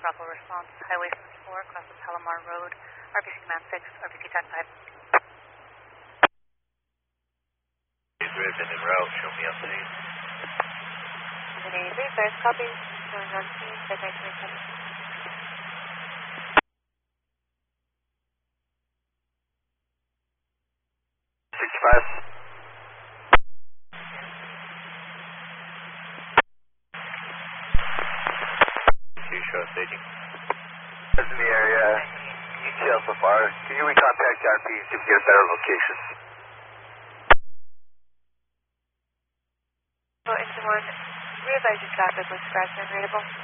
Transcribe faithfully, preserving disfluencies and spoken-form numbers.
Bravo response, Highway seventy-four, across the Palomar Road, R B C Command six, R B C T A C five. Driven en route, show me on scene. seven eighty-three, first copy, showing on scene, check nine twenty-seven. sixty-five. Two show staging. That's in the area. E T L so far. Can you recontact R P and see if we get a better location? So, into one, readvise your traffic was scratch unreadable.